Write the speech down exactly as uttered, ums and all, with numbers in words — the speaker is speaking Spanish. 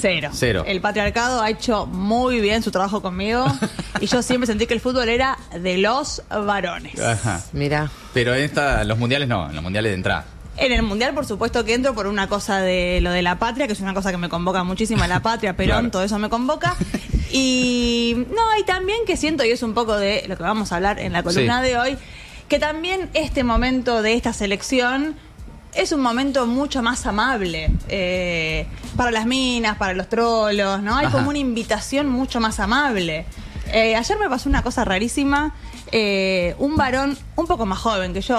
Cero. Cero. El patriarcado ha hecho muy bien su trabajo conmigo y yo siempre sentí que el fútbol era de los varones. Ajá. Mira. Pero en esta, los mundiales no, en los mundiales de entrada. En el mundial, por supuesto que entro por una cosa de lo de la patria, que es una cosa que me convoca muchísimo, la patria, Perón, Claro. todo eso me convoca. Y no, y también que siento, y es un poco de lo que vamos a hablar en la columna Sí. de hoy, que también este momento de esta selección es un momento mucho más amable eh, para las minas, para los trolos, ¿no? Hay Ajá. como una invitación mucho más amable. Eh, ayer me pasó una cosa rarísima. Eh, un varón un poco más joven que yo,